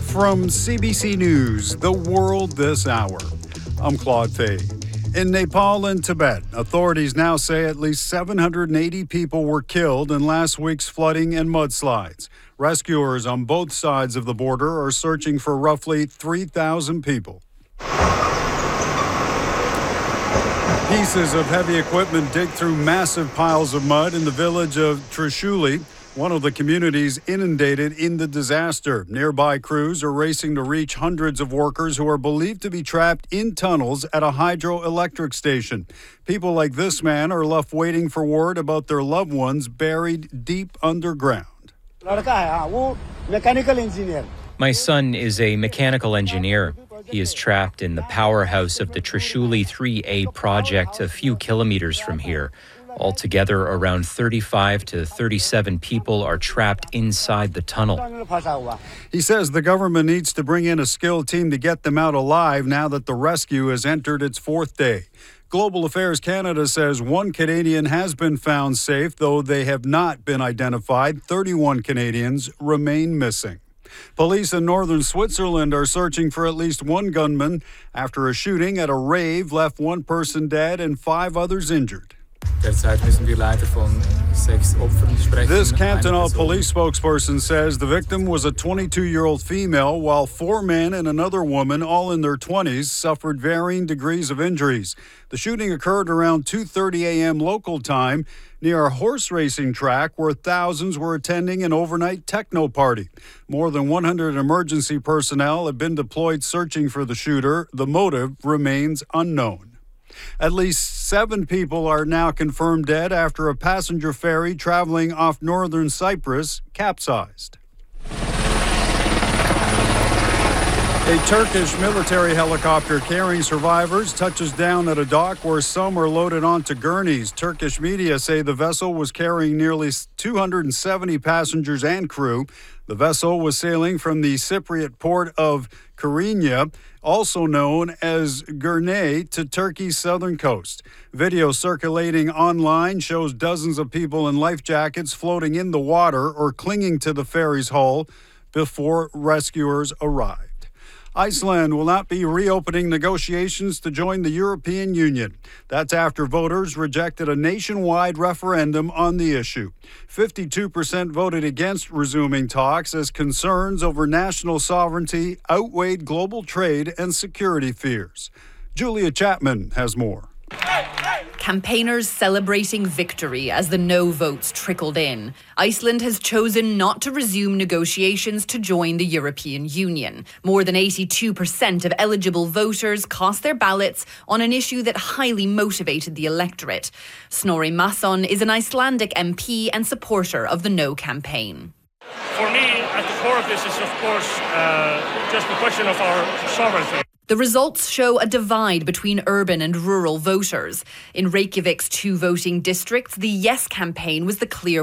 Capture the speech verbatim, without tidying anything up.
From C B C News, The World This Hour, I'm Claude Fay. In Nepal and Tibet, authorities now say at least seven hundred eighty people were killed in last week's flooding and mudslides. Rescuers on both sides of the border are searching for roughly three thousand people. Pieces of heavy equipment dig through massive piles of mud in the village of Trishuli, one of the communities inundated in the disaster. Nearby crews are racing to reach hundreds of workers who are believed to be trapped in tunnels at a hydroelectric station. People like this man are left waiting for word about their loved ones buried deep underground. My son is a mechanical engineer. He is trapped in the powerhouse of the Trishuli three A project a few kilometers from here. Altogether, around thirty-five to thirty-seven people are trapped inside the tunnel. He says the government needs to bring in a skilled team to get them out alive now that the rescue has entered its fourth day. Global Affairs Canada says one Canadian has been found safe, though they have not been identified. thirty-one Canadians remain missing. Police in northern Switzerland are searching for at least one gunman after a shooting at a rave left one person dead and five others injured. This Cantonal police spokesperson says the victim was a twenty-two-year-old female, while four men and another woman, all in their twenties, suffered varying degrees of injuries. The shooting occurred around two thirty a.m. local time near a horse racing track where thousands were attending an overnight techno party. More than one hundred emergency personnel have been deployed searching for the shooter. The motive remains unknown. At least seven people are now confirmed dead after a passenger ferry traveling off northern Cyprus capsized. A Turkish military helicopter carrying survivors touches down at a dock where some are loaded onto gurneys. Turkish media say the vessel was carrying nearly two hundred seventy passengers and crew. The vessel was sailing from the Cypriot port of Kyrenia, also known as Gurney, to Turkey's southern coast. Video circulating online shows dozens of people in life jackets floating in the water or clinging to the ferry's hull before rescuers arrived. Iceland will not be reopening negotiations to join the European Union. That's after voters rejected a nationwide referendum on the issue. fifty-two percent voted against resuming talks as concerns over national sovereignty outweighed global trade and security fears. Julia Chapman has more. Campaigners celebrating victory as the no votes trickled in. Iceland has chosen not to resume negotiations to join the European Union. More than eighty-two percent of eligible voters cast their ballots on an issue that highly motivated the electorate. Snorri Masson is an Icelandic M P and supporter of the No campaign. For me, at the core of this is, of course, uh, just the question of our sovereignty. The results show a divide between urban and rural voters. In Reykjavik's two voting districts, the Yes campaign was the clear